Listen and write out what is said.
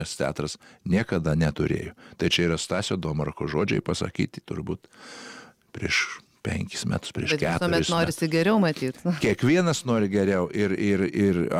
teatras niekada neturėjo. Tai čia yra Stasio Domarko žodžiai pasakyti turbūt prieš 5 metus, prieš 4 metus. Bet visuomet norisi geriau matyti. Kiekvienas nori geriau ir